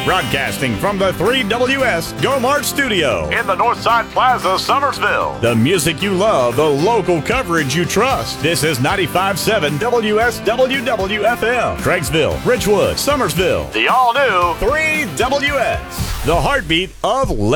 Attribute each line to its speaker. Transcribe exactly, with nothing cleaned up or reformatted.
Speaker 1: Broadcasting from the three W S Go Mart Studio in the Northside Plaza, Summersville. The music you love, the local coverage you trust. This is ninety-five point seven W S W W F M. Craigsville, Ridgewood, Summersville. The all-new three W S. The heartbeat of